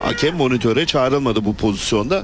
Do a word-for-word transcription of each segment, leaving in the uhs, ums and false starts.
Hakem monitöre çağrılmadı bu pozisyonda.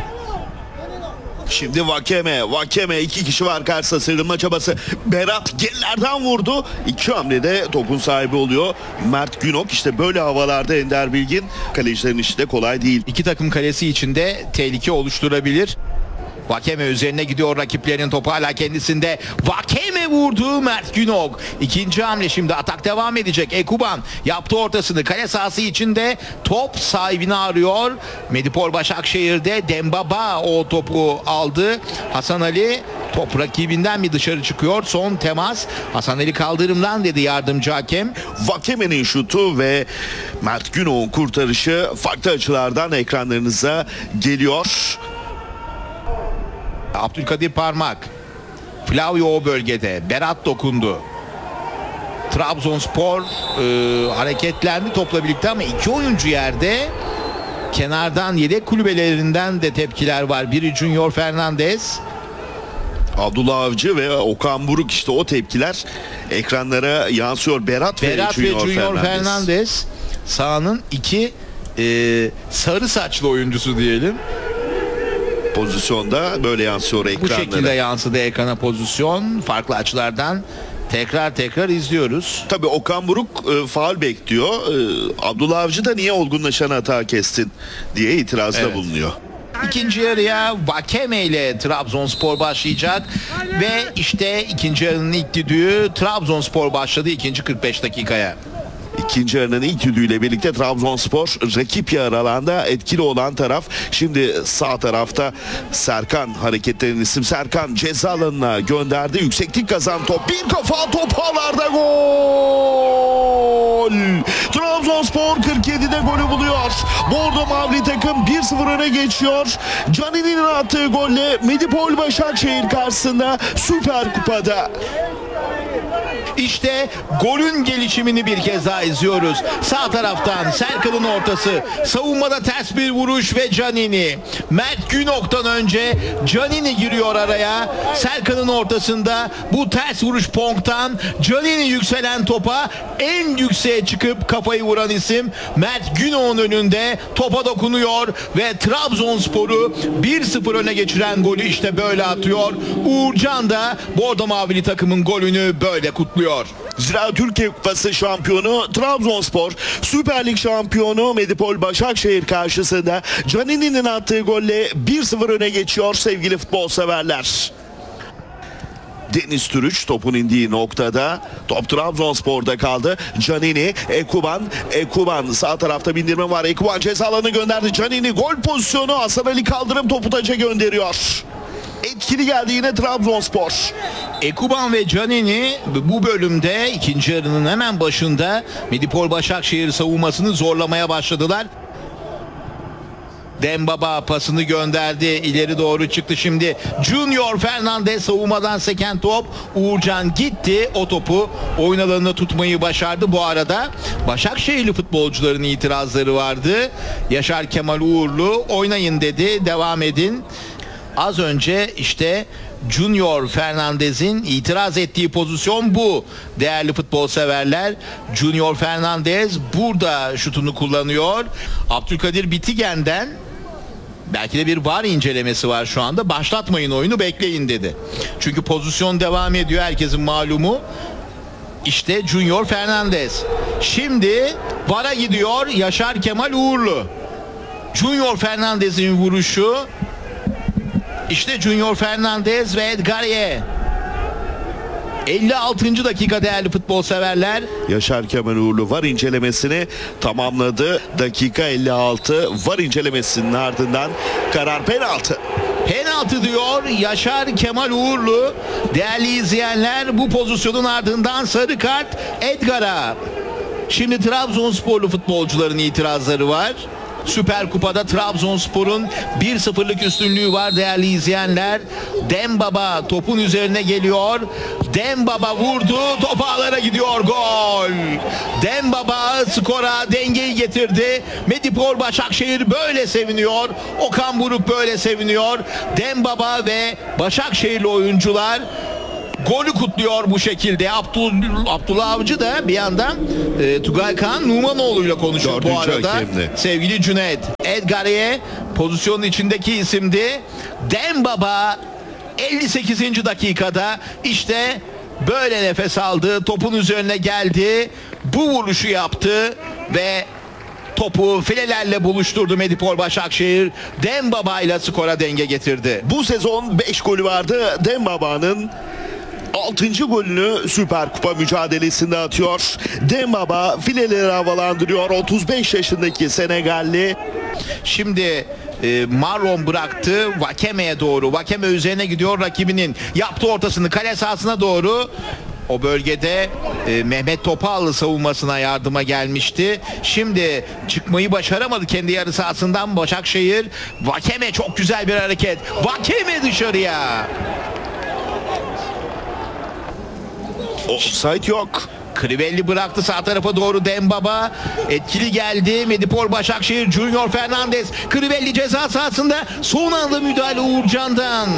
Şimdi Vakeme, Vakeme iki kişi var karşısında, sıyrılma çabası. Berat gerilerden vurdu. İki hamlede topun sahibi oluyor Mert Günok. İşte böyle havalarda Ender Bilgin, kalecilerin işi de kolay değil. İki takım kalesi içinde tehlike oluşturabilir. Vakeme üzerine gidiyor rakiplerinin, topu hala kendisinde. Vakeme vurdu Mert Günok. İkinci hamle, şimdi atak devam edecek. Ekuban yaptı ortasını, kale sahası içinde top sahibini arıyor. Medipol Başakşehir'de Dembaba o topu aldı. Hasan Ali, top rakibinden mi dışarı çıkıyor? Son temas. Hasan Ali kaldırımdan dedi yardımcı hakem. Vakeme'nin şutu ve Mert Günok'un kurtarışı farklı açılardan ekranlarınıza geliyor. Abdülkadir Parmak. Flavio o bölgede. Berat dokundu. Trabzonspor e, hareketlendi topla birlikte ama iki oyuncu yerde. Kenardan yedek kulübelerinden de tepkiler var. Biri Junior Fernandez. Abdullah Avcı ve Okan Buruk, işte o tepkiler ekranlara yansıyor. Berat, Berat ve ve Junior, Junior Fernandez. Fernandez. Sahanın iki e, sarı saçlı oyuncusu diyelim. Pozisyonda böyle yansıyor Bu ekranlara. şekilde yansıdı ekrana pozisyon. Farklı açılardan tekrar tekrar izliyoruz. Tabii Okan Buruk e, faul bekliyor. E, Abdullah Avcı da niye olgunlaşan hata kestin diye itirazda Evet. bulunuyor. İkinci yarıya Vakeme ile Trabzonspor başlayacak ve işte ikinci yarının ilk düdüğü Trabzonspor başladı ikinci kırk beş dakikaya. İkinci yarının ilk düdüğüyle birlikte Trabzonspor rakip yarı alanda etkili olan taraf. Şimdi sağ tarafta Serkan, hareketlerin isim Serkan ceza alanına gönderdi. Yükseklik kazan top, bir kafa top ağlarda, gol! Trabzonspor kırk yedide golü buluyor. Bordo Mavli takım bir sıfır öne geçiyor. Canini'nin attığı golle Medipol Başakşehir karşısında Süper Kupa'da. İşte golün gelişimini bir kez daha izliyoruz. Sağ taraftan Serkan'ın ortası. Savunmada ters bir vuruş ve Canini. Mert Günok'tan önce Canini giriyor araya. Serkan'ın ortasında bu ters vuruş Ponk'tan Canini yükselen topa en yükseğe çıkıp kafayı vuran isim Mert Günok'un önünde topa dokunuyor ve Trabzonspor'u bir sıfır öne geçiren golü işte böyle atıyor. Uğurcan da Bordo Mavili takımın golünü böyle kutluyor. Zira Türkiye Kupası şampiyonu Trabzonspor, Süper Lig şampiyonu Medipol Başakşehir karşısında Canini'nin attığı golle bir sıfır öne geçiyor sevgili futbol severler. Deniz Türüç topun indiği noktada, top Trabzonspor'da kaldı. Canini, Ekuban, Ekuban sağ tarafta bindirme var. Ekuban ceza alanı gönderdi. Canini gol pozisyonu, Hasan Ali kaldırım topu taça gönderiyor. Etkili geldi yine Trabzonspor. Ekuban ve Canini bu bölümde ikinci yarının hemen başında Medipol Başakşehir savunmasını zorlamaya başladılar. Dembaba pasını gönderdi, ileri doğru çıktı şimdi. Junior Fernandez savunmadan seken top. Uğurcan gitti, o topu oyun alanında tutmayı başardı. Bu arada Başakşehirli futbolcuların itirazları vardı. Yaşar Kemal Uğurlu oynayın dedi, devam edin. Az önce işte Junior Fernandez'in itiraz ettiği pozisyon bu. Değerli futbol severler, Junior Fernandez burada şutunu kullanıyor. Abdülkadir Bitigen'den belki de bir V A R incelemesi var şu anda. Başlatmayın oyunu, bekleyin dedi. Çünkü pozisyon devam ediyor, herkesin malumu. İşte Junior Fernandez. Şimdi V A R'a gidiyor Yaşar Kemal Uğurlu. Junior Fernandez'in vuruşu. İşte Junior Fernandez ve Edgarye. elli altıncı dakika değerli futbol severler. Yaşar Kemal Uğurlu V A R incelemesini tamamladı. Dakika elli altı, V A R incelemesinin ardından karar penaltı. Penaltı diyor Yaşar Kemal Uğurlu. Değerli izleyenler, bu pozisyonun ardından sarı kart Edgar'a. Şimdi Trabzonsporlu futbolcuların itirazları var. Süper Kupa'da Trabzonspor'un bir sıfırlık üstünlüğü var değerli izleyenler. Dembaba topun üzerine geliyor. Dembaba vurdu, top ağlara gidiyor, gol. Dembaba skora dengeyi getirdi. Medipol Başakşehir böyle seviniyor. Okan Buruk böyle seviniyor. Dembaba ve Başakşehirli oyuncular golü kutluyor bu şekilde. Abdul, Abdullah Avcı da bir yandan e, Tugay Kaan Numanoğlu ile konuşuyor bu Dördüncü arada. hakemdi. Sevgili Cüneyt. Edgariye pozisyonun içindeki isimdi. Dembaba elli sekizinci dakikada işte böyle nefes aldı. Topun üzerine geldi. Bu vuruşu yaptı ve topu filelerle buluşturdu Medipol Başakşehir. Dembaba ile skora denge getirdi. Bu sezon beş golü vardı. Dembaba'nın altıncı golünü Süper Kupa mücadelesinde atıyor. Dembaba fileleri havalandırıyor. otuz beş yaşındaki Senegalli. Şimdi e, Marlon bıraktı Vakeme'ye doğru. Vakeme üzerine gidiyor rakibinin. Yaptı ortasını kale sahasına doğru. O bölgede e, Mehmet Topallı savunmasına yardıma gelmişti. Şimdi çıkmayı başaramadı kendi yarı sahasından Başakşehir. Vakeme çok güzel bir hareket. Vakeme dışarıya. Offside yok. Crivelli bıraktı sağ tarafa doğru Dembaba. Etkili geldi. Medipol Başakşehir Junior Fernandez. Crivelli ceza sahasında. Son anda müdahale Uğurcan'dan.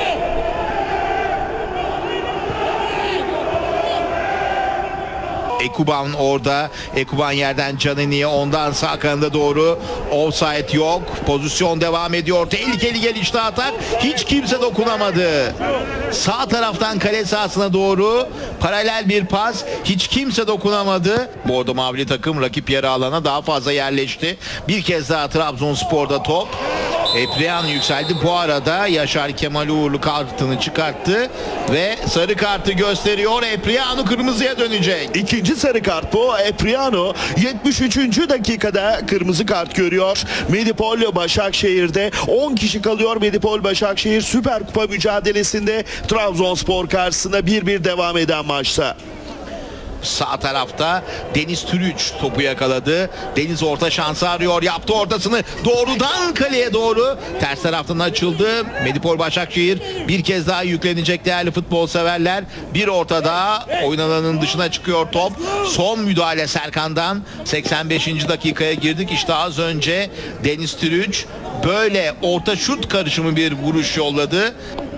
Ekuban orada. Ekuban yerden Canini'ye, ondan sağ kanada doğru. Offside yok. Pozisyon devam ediyor. Tehlikeli gelişti atak. Hiç kimse dokunamadı. Sağ taraftan kale sahasına doğru paralel bir pas. Hiç kimse dokunamadı. Bordo mavili takım rakip yarı alana daha fazla yerleşti. Bir kez daha Trabzonspor'da top. Epriano yükseldi. Bu arada Yaşar Kemal Uğurlu kartını çıkarttı ve sarı kartı gösteriyor. Epriano kırmızıya dönecek. İkinci sarı kart bu. Epriano yetmiş üçüncü dakikada kırmızı kart görüyor. Medipol Başakşehir'de on kişi kalıyor. Medipol Başakşehir Süper Kupa mücadelesinde Trabzonspor karşısında bir bir devam eden maçta. Sağ tarafta Deniz Türüç topu yakaladı. Deniz orta şansı arıyor. Yaptı ortasını doğrudan kaleye doğru. Ters taraftan açıldı. Medipol Başakşehir bir kez daha yüklenecek değerli futbol severler. Bir orta daha oyun alanının dışına çıkıyor top. Son müdahale Serkan'dan. seksen beşinci dakikaya girdik. İşte az önce Deniz Türüç böyle orta şut karışımı bir vuruş yolladı.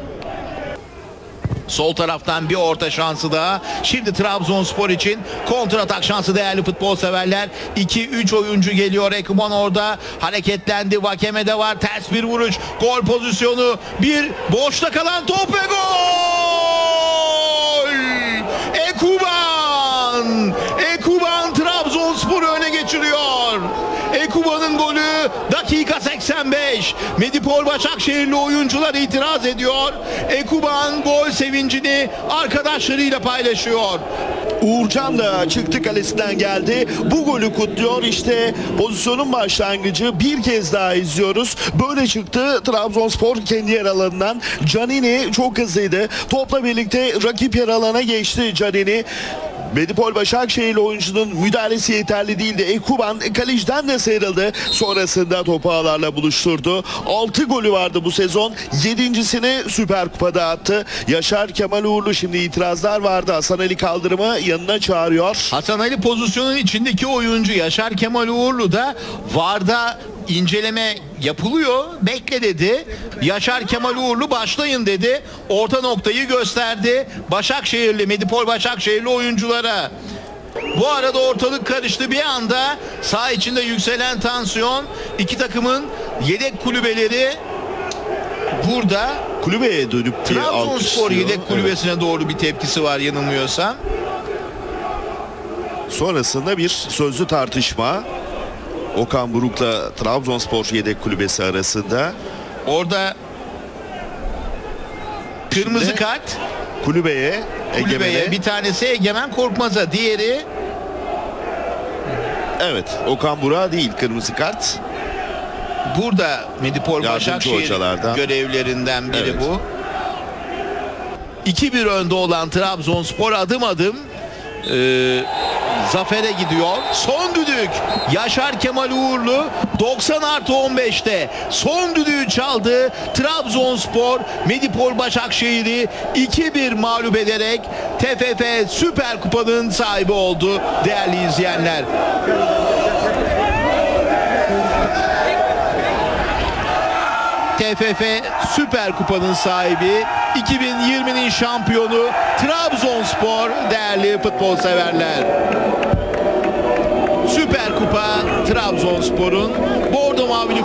Sol taraftan bir orta şansı daha. Şimdi Trabzonspor için kontratak şansı değerli futbol severler. iki üç oyuncu geliyor. Ekuban orada hareketlendi. Vakeme'de var. Ters bir vuruş. Gol pozisyonu. Bir boşta kalan top ve gol! Ekuban! Ekuban Trabzonspor'u öne geçiriyor. Ekuban'ın golü dakika seksen beş. Medipol Başakşehirli oyuncular itiraz ediyor. Ekuban gol sevincini arkadaşlarıyla paylaşıyor. Uğurcan da çıktı kalesinden geldi. Bu golü kutluyor. İşte pozisyonun başlangıcı bir kez daha izliyoruz. Böyle çıktı Trabzonspor kendi yer alanından. Canini çok hızlıydı. Topla birlikte rakip yer alana geçti Canini. Medipol Başakşehirli oyuncunun müdahalesi yeterli değildi. Ekuban kaleciden de sıyrıldı. Sonrasında topu ağlarla buluşturdu. altı golü vardı bu sezon. yedincisini Süper Kupa'da attı. Yaşar Kemal Uğurlu şimdi itirazlar vardı. Hasan Ali Kaldırım'ı yanına çağırıyor. Hasan Ali pozisyonun içindeki oyuncu Yaşar Kemal Uğurlu da VAR'da inceleme yapılıyor. Bekle dedi. Yaşar Kemal Uğurlu başlayın dedi. Orta noktayı gösterdi. Başakşehirli, Medipol Başakşehirli oyunculara. Bu arada ortalık karıştı bir anda. Saha içinde yükselen tansiyon. İki takımın yedek kulübeleri burada. Kulübeye dönüp diye Trabzonspor alkışlıyor. yedek kulübesine doğru bir tepkisi var yanılmıyorsam. Sonrasında bir sözlü tartışma. Okan Buruk'la Trabzonspor yedek kulübesi arasında. Orada kırmızı Şimdi kart kulübeye, kulübeye, Egemen'e. bir tanesi Egemen Korkmaz'a, diğeri Evet, Okan Burak'a değil kırmızı kart. burada Medipol Yardımcı Başakşehir hocalardan. görevlerinden biri Evet. bu. iki bir önde olan Trabzonspor adım adım e, zafere gidiyor. Son düdük Yaşar Kemal Uğurlu doksan artı on beşte son düdüğü çaldı. Trabzonspor Medipol Başakşehir'i iki bir mağlup ederek T F F Süper Kupa'nın sahibi oldu değerli izleyenler. T F F Süper Kupa'nın sahibi, iki bin yirminin şampiyonu Trabzonspor değerli futbol severler. Süper Kupa Trabzonspor'un bordo mavili